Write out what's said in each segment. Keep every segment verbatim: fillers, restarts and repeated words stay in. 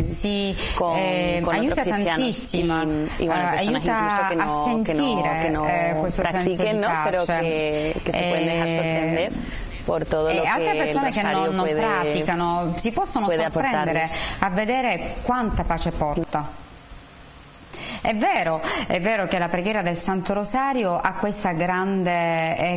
sì, eh, aiuta tantissimo, y, y bueno, aiuta que no, a sentire que no, que no eh, questo senso di ¿no? pace. Pero que, que se pueden dejar sorprender por todo e lo altre che persone che non, non puede, praticano si possono sorprendere a vedere quanta pace porta. È vero, è vero che la preghiera del Santo Rosario ha questa grande eh,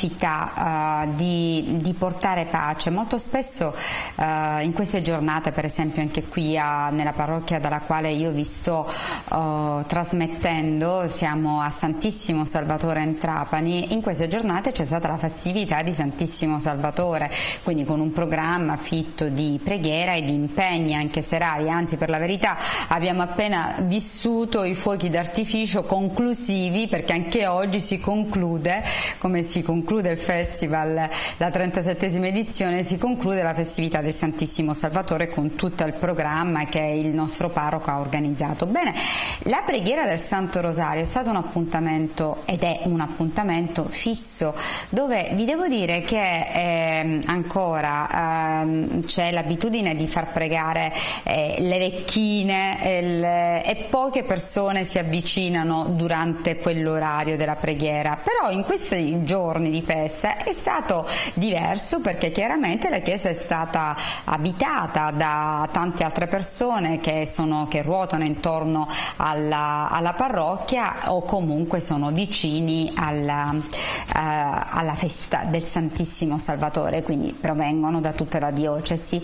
capacità uh, di, di portare pace. Molto spesso uh, in queste giornate, per esempio anche qui a, nella parrocchia dalla quale io vi sto uh, trasmettendo, siamo a Santissimo Salvatore in Trapani, in queste giornate c'è stata la festività di Santissimo Salvatore, quindi con un programma fitto di preghiera e di impegni anche serali, anzi per la verità abbiamo appena vissuto i fuochi d'artificio conclusivi, perché anche oggi si conclude, come si conclude il festival, la trentasettesima edizione, si conclude la festività del Santissimo Salvatore con tutto il programma che il nostro parroco ha organizzato. Bene, la preghiera del Santo Rosario è stato un appuntamento ed è un appuntamento fisso, dove vi devo dire che eh, ancora eh, c'è l'abitudine di far pregare eh, le vecchine e, le, e poche persone si avvicinano durante quell'orario della preghiera, però in questi giorni di festa è stato diverso, perché chiaramente la chiesa è stata abitata da tante altre persone che, sono, che ruotano intorno alla, alla parrocchia o comunque sono vicini alla, uh, alla festa del Santissimo Salvatore, quindi provengono da tutta la diocesi.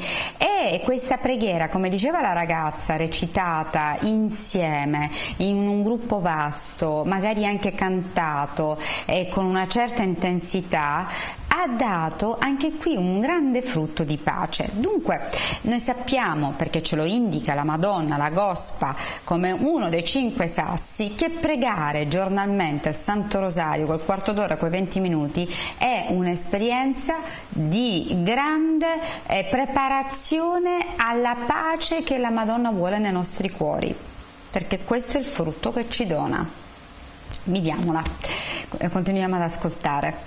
E questa preghiera, come diceva la ragazza, recitata insieme in un gruppo vasto, magari anche cantato e con una certa intensità, ha dato anche qui un grande frutto di pace. Dunque noi sappiamo, perché ce lo indica la Madonna, la Gospa, come uno dei cinque sassi, che pregare giornalmente il Santo Rosario col quarto d'ora, quei venti minuti, è un'esperienza di grande eh, preparazione alla pace che la Madonna vuole nei nostri cuori, perché questo è il frutto che ci dona. Viviamola, continuiamo ad ascoltare.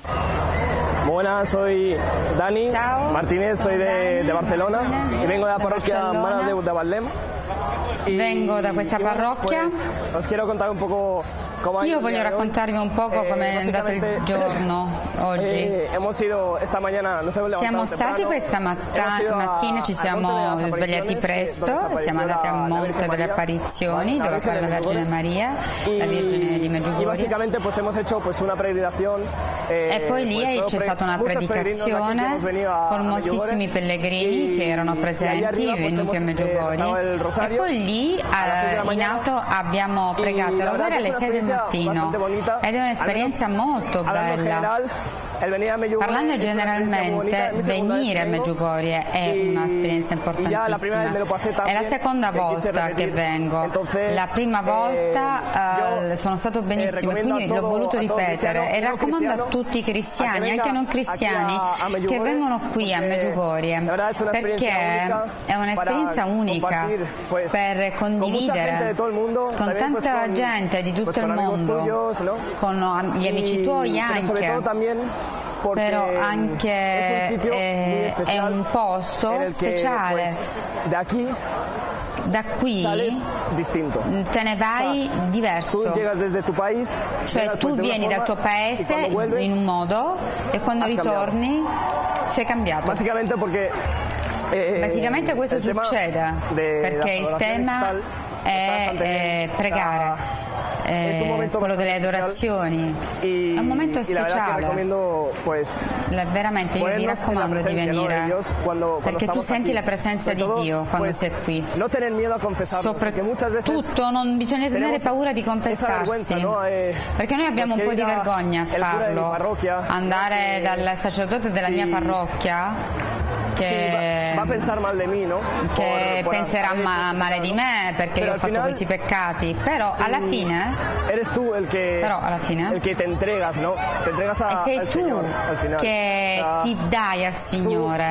Buenas, soy Dani Ciao, Martínez, soy de, de Barcelona Martínez, y vengo de la de parroquia Barcelona. Mare de, de Betlem. Y, Vengo da questa y bueno, parrocchia. Pues, os quiero contar un poco cómo ha ido Io el voglio día de hoy. raccontarvi un poco Eh, come è andato il básicamente, giorno oggi. Eh, hemos ido esta mañana, nos hemos Siamo levantado stati temprano, questa hemos matta- ido a- mattina, ci al siamo Monte de las svegliati Apariciones, presto, donde se siamo andati al apareció la- la Monte Virgen delle María, Apparizioni, la dove Virgen appare la de Vergine Medjugorje. Maria, la Y- Vergine di Y Medjugorje. básicamente pues hemos hecho pues una peregrinación. Eh, E poi lì pues, c'è todo stata una muchos peregrinos aquí que predicazione hemos venido a- con a moltissimi Medjugorje. pellegrini che erano Y- y presenti, allá arriba, pues, venuti a hemos, eh, Medjugorje, rezado el e rosario poi lì a las seis de la eh, in mañana. alto abbiamo Y pregato il la verdad rosario que alle es una sei del experiencia mattino bastante bonita. ed è un'esperienza Al menos, molto hablando en bella. general, el venir a Medjugorje Parlando es una experiencia muy generalmente, bonita, es mi segunda vez venire a que vengo. Medjugorje è Y- un'esperienza y ya la primera vez importantissima. me lo pasé tan È la bien seconda que quise volta che repetir. vengo. Entonces, La prima volta eh, eh, sono stato benissimo e recomiendo quindi a l'ho todo- voluto a todo ripetere cristiano, e no raccomando a cristiano, tutti i a che cristiani, venga anche non aquí cristiani, a- a Medjugorje, che vengono qui a porque Medjugorje, la verdad es una perché experiencia única è un'esperienza para unica compartir, pues, per con mucha gente condividere de todo el mundo, con también, pues, tanta con- gente di tutto pues, il con amigos mondo, tuyos, ¿no? con am- gli amici Y- tuoi pero sobre anche. todo también porque Però anche es un sitio muy eh, è especial un posto en el que, speciale. pues, de aquí Da qui sales distinto. te ne vai Tú diverso, llegas desde tu país, cioè llegas, tu pues, de una vieni dal tuo forma, y paese cuando vuelves, in un modo e quando has cambiato. ritorni sei cambiato. básicamente porque eh, Basicamente questo el tema succede de perché il las adoraciones tema y tal è está bastante eh, bien. pregare. Es un Eh, momento quello delle bastante adorazioni y, è un momento y la verdad que speciale. recomiendo pues La- veramente io vi ponernos en la raccomando di presencia, ¿no? de venire Dios cuando, cuando perché tu estamos senti aquí. la presenza Sobre di todo, Dio quando pues, sei qui. no tener miedo a confesarnos, porque muchas veces Soprattutto non bisogna tenere tenemos paura di esa confessarsi, vergüenza, ¿no? Eh, perché noi abbiamo pues un po' que di diga vergogna a el cura de mi farlo, parroquia, andare que- dal sacerdote della sì, mia parrocchia sí, che, va, va a pensar mal de mí, ¿no? che Por- por penserà haber ma- hecho male di me perché Pero io ho al fatto final, questi peccati, però alla fine Eres tú el que, Però alla fine el que te entregas, ¿no? Te entregas a, sei al tu Señor al final. che O sea, ti dai al Signore.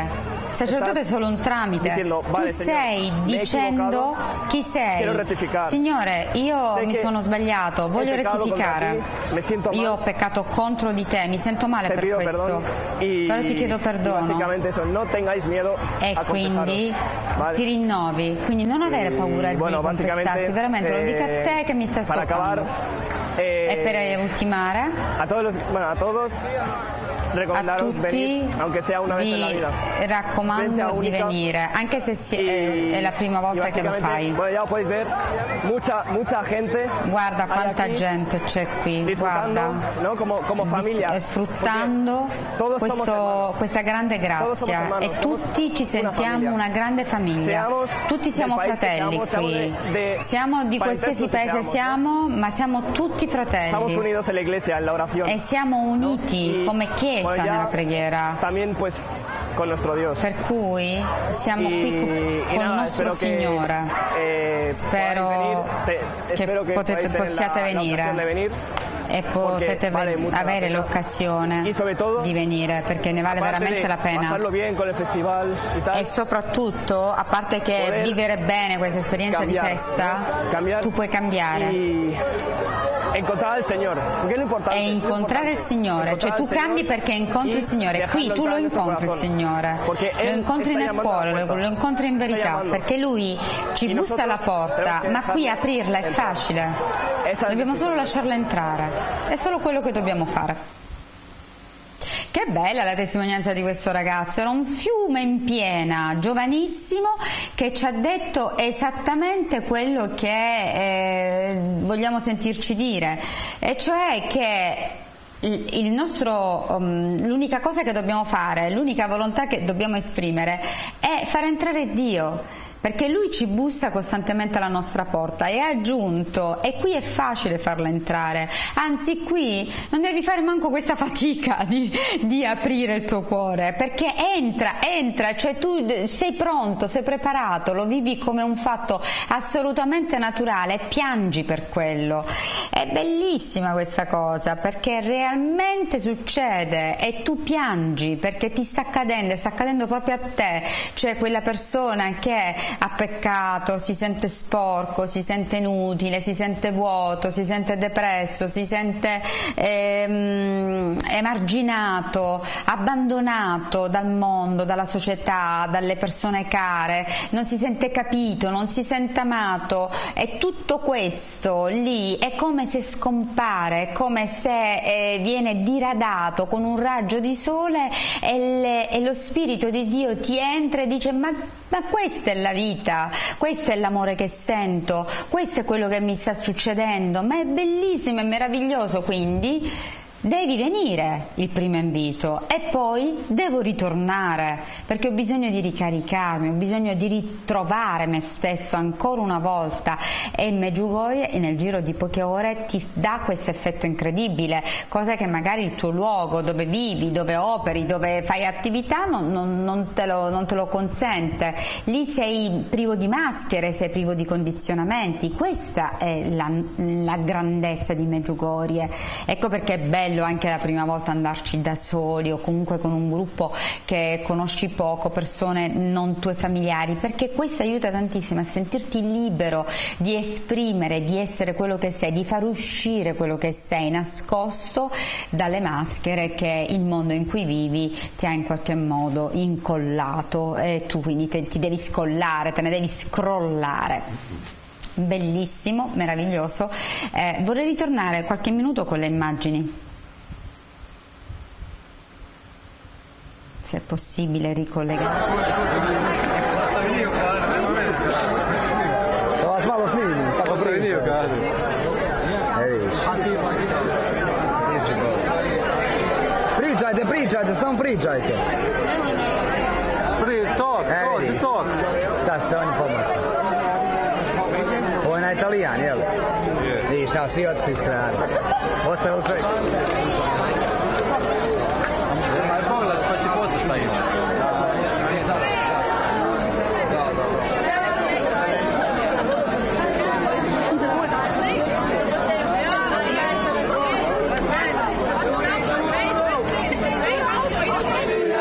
sacerdote è solo un tramite. Diciendo, vale, tu sei Señor, dicendo chi sei. Signore, io sé mi sono sbagliato, voglio rettificare. Ti, io ho peccato contro di te, mi sento male per questo. Y, però ti chiedo perdono. Eso, no e quindi vale. ti rinnovi. Quindi non avere paura di bueno, confessarti, veramente eh, lo dico a te che mi stai ascoltando. Acabar, eh, e per ultimare, a todos, bueno, a todos a tutti venir, aunque sea una vez en la vida. raccomando di venire, anche se si, y, è la prima volta che lo fai. Bueno, ya podéis ver, mucha, mucha gente guarda quanta gente c'è qui, guarda, no? como, como familia, sfruttando questo, questa grande grazia e tutti ci sentiamo una grande famiglia, tutti siamo fratelli qui, siamo di qualsiasi paese siamo, ma siamo tutti fratelli e siamo uniti come Chiesa nella preghiera. También, pues, con nuestro Dios. Per cui siamo qui con il nostro Signore. Eh, spero te, che, che potete, possiate la, venire. La e potete vale avere l'occasione di venire perché ne vale veramente la pena e soprattutto a parte che vivere bene questa esperienza di festa tu puoi cambiare e incontrare il Signore, cioè tu cambi perché incontri il Signore, qui tu lo incontri il Signore, lo incontri nel cuore, lo, lo incontri in verità, perché Lui ci bussa alla porta, ma qui aprirla è facile, dobbiamo solo lasciarla entrare, è solo quello che dobbiamo fare. Che bella la testimonianza di questo ragazzo, era un fiume in piena, giovanissimo, che ci ha detto esattamente quello che eh, vogliamo sentirci dire, e cioè che il nostro, um, l'unica cosa che dobbiamo fare, l'unica volontà che dobbiamo esprimere è far entrare Dio, perché Lui ci bussa costantemente alla nostra porta e ha aggiunto, e qui è facile farla entrare, anzi qui non devi fare manco questa fatica di, di aprire il tuo cuore, perché entra, entra, cioè tu sei pronto, sei preparato, lo vivi come un fatto assolutamente naturale e piangi per quello. È bellissima questa cosa, perché realmente succede e tu piangi perché ti sta accadendo, sta accadendo proprio a te, cioè quella persona che ha peccato, si sente sporco, si sente inutile, si sente vuoto, si sente depresso, si sente ehm, emarginato, abbandonato dal mondo, dalla società, dalle persone care, non si sente capito, non si sente amato, e tutto questo lì è come se scompare, è come se eh, viene diradato con un raggio di sole e, le, e lo Spirito di Dio ti entra e dice ma, ma questa è la vita, questo è l'amore che sento, questo è quello che mi sta succedendo, ma è bellissimo, è meraviglioso, quindi devi venire il primo invito e poi devo ritornare perché ho bisogno di ricaricarmi, ho bisogno di ritrovare me stesso ancora una volta, e il Medjugorje nel giro di poche ore ti dà questo effetto incredibile, cosa che magari il tuo luogo dove vivi, dove operi, dove fai attività non, non, non, te, lo, non te lo consente. Lì sei privo di maschere, sei privo di condizionamenti, questa è la, la grandezza di Medjugorje. Ecco perché è bello anche la prima volta andarci da soli o comunque con un gruppo che conosci poco, persone non tue familiari, perché questo aiuta tantissimo a sentirti libero di esprimere, di essere quello che sei, di far uscire quello che sei nascosto dalle maschere che il mondo in cui vivi ti ha in qualche modo incollato, e tu quindi te, ti devi scollare, te ne devi scrollare. Bellissimo, meraviglioso. Eh, vorrei ritornare qualche minuto con le immagini, se è possibile ricollegare. Vas malo snimim, kako priča. Pričajte, pričajte, samo pričajte. Pri, tok, tok, tok. Sad se oni pomati. Ovo je na Italijan, jel? Vidiš, sad svi otišli iz kraja. Ostavili čovjek.